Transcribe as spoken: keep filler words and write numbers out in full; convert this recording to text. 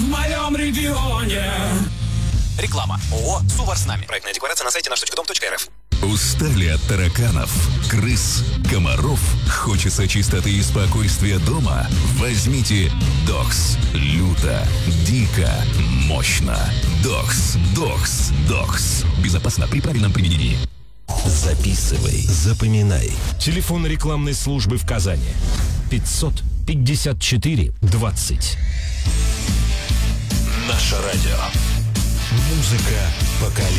в моем регионе. Реклама. ООО «Сувар с нами». Проектная декларация на сайте наш точка дом точка эр эф. Устали от тараканов, крыс, комаров? Хочется чистоты и спокойствия дома? Возьмите Докс. Люто, дико, мощно. Докс, Докс, Докс. Безопасно при правильном применении. Записывай, запоминай. Телефон рекламной службы в Казани. пятьсот пятьдесят четыре двадцать. Наше радио. Музыка поколений.